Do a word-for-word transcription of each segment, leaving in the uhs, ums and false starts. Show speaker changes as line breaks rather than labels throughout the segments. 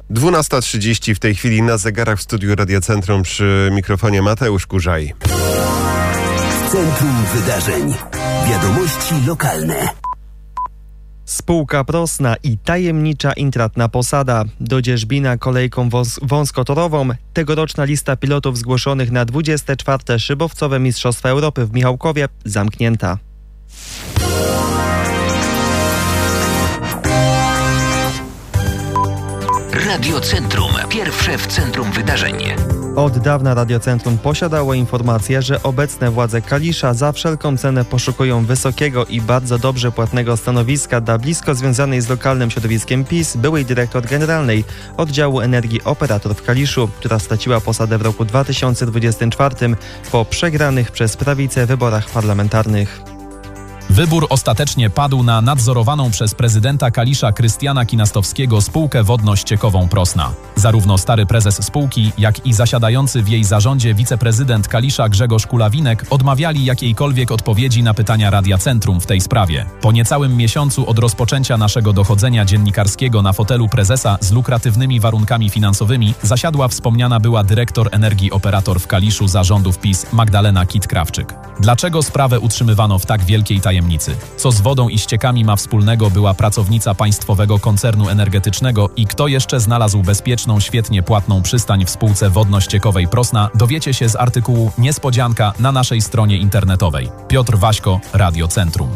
dwunasta trzydzieści w tej chwili na zegarach w studiu Radia Centrum, przy mikrofonie Mateusz Kurzaj.
W centrum wydarzeń. Wiadomości lokalne.
Spółka Prosna i tajemnicza intratna posada. Do Dzierżbina kolejką wąs- wąskotorową. Tegoroczna lista pilotów zgłoszonych na dwudzieste czwarte szybowcowe Mistrzostwa Europy w Michałkowie zamknięta.
Radio Centrum. Pierwsze w centrum wydarzeń.
Od dawna Radio Centrum posiadało informację, że obecne władze Kalisza za wszelką cenę poszukują wysokiego i bardzo dobrze płatnego stanowiska dla blisko związanej z lokalnym środowiskiem PiS byłej dyrektor generalnej Oddziału Energii Operator w Kaliszu, która straciła posadę w roku dwa tysiące dwudziestym czwartym po przegranych przez prawicę wyborach parlamentarnych.
Wybór ostatecznie padł na nadzorowaną przez prezydenta Kalisza Krystiana Kinastowskiego spółkę wodno-ściekową Prosna. Zarówno stary prezes spółki, jak i zasiadający w jej zarządzie wiceprezydent Kalisza Grzegorz Kulawinek odmawiali jakiejkolwiek odpowiedzi na pytania Radia Centrum w tej sprawie. Po niecałym miesiącu od rozpoczęcia naszego dochodzenia dziennikarskiego na fotelu prezesa z lukratywnymi warunkami finansowymi zasiadła wspomniana była dyrektor Energii Operator w Kaliszu zarządów PiS Magdalena Kit-Krawczyk. Dlaczego sprawę utrzymywano w tak wielkiej tajemnicy? Co z wodą i ściekami ma wspólnego była pracownica państwowego koncernu energetycznego i kto jeszcze znalazł bezpieczną, świetnie płatną przystań w spółce wodno-ściekowej Prosna, dowiecie się z artykułu Niespodzianka na naszej stronie internetowej. Piotr Waśko, Radio Centrum.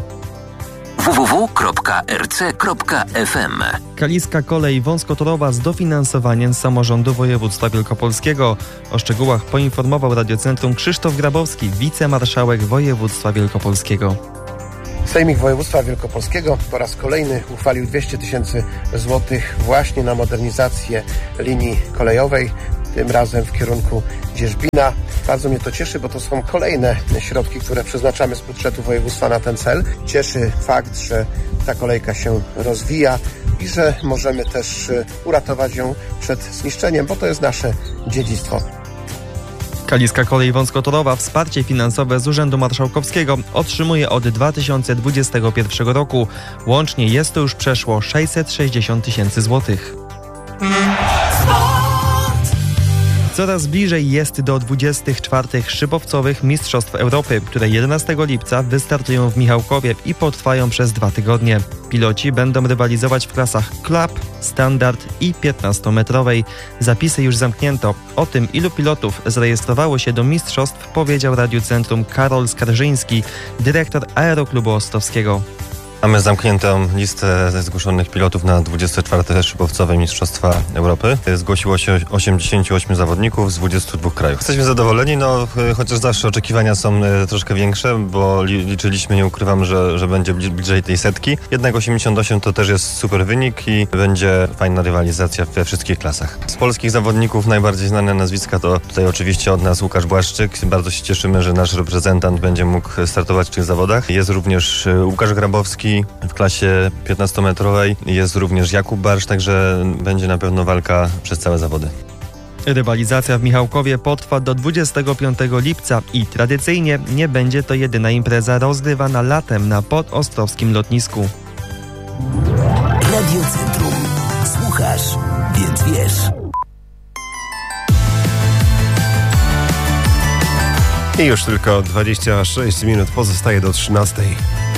w w w kropka r c kropka f m.
Kaliska kolej wąskotorowa z dofinansowaniem samorządu województwa wielkopolskiego. O szczegółach poinformował Radio Centrum Krzysztof Grabowski, wicemarszałek województwa wielkopolskiego.
Sejmik Województwa Wielkopolskiego po raz kolejny uchwalił dwieście tysięcy złotych właśnie na modernizację linii kolejowej, tym razem w kierunku Dzierżbina. Bardzo mnie to cieszy, bo to są kolejne środki, które przeznaczamy z budżetu województwa na ten cel. Cieszy fakt, że ta kolejka się rozwija i że możemy też uratować ją przed zniszczeniem, bo to jest nasze dziedzictwo.
Kaliska kolej wąskotorowa wsparcie finansowe z Urzędu Marszałkowskiego otrzymuje od dwa tysiące dwudziestego pierwszego roku. Łącznie jest to już przeszło sześćset sześćdziesiąt tysięcy złotych. Coraz bliżej jest do dwudziestych czwartych szybowcowych Mistrzostw Europy, które jedenastego lipca wystartują w Michałkowie i potrwają przez dwa tygodnie. Piloci będą rywalizować w klasach Club, Standard i piętnastometrowej. Zapisy już zamknięto. O tym, ilu pilotów zarejestrowało się do mistrzostw, powiedział Radiu Centrum Karol Skarżyński, dyrektor Aeroklubu Ostrowskiego.
Mamy zamkniętą listę zgłoszonych pilotów na dwudzieste czwarte szybowcowe Mistrzostwa Europy. Zgłosiło się osiemdziesięciu ośmiu zawodników z dwudziestu dwóch krajów. Jesteśmy zadowoleni, no chociaż zawsze oczekiwania są troszkę większe, bo liczyliśmy, nie ukrywam, że, że będzie bliżej tej setki. Jednak osiemdziesiąt osiem to też jest super wynik i będzie fajna rywalizacja we wszystkich klasach. Z polskich zawodników najbardziej znane nazwiska to tutaj oczywiście od nas Łukasz Błaszczyk. Bardzo się cieszymy, że nasz reprezentant będzie mógł startować w tych zawodach. Jest również Łukasz Grabowski w klasie piętnastometrowej, jest również Jakub Barsz, także będzie na pewno walka przez całe zawody.
Rywalizacja w Michałkowie potrwa do dwudziestego piątego lipca i tradycyjnie nie będzie to jedyna impreza rozgrywana latem na podostrowskim lotnisku.
Radio Centrum. Słuchasz, więc wiesz.
I już tylko dwadzieścia sześć minut pozostaje do trzynastej.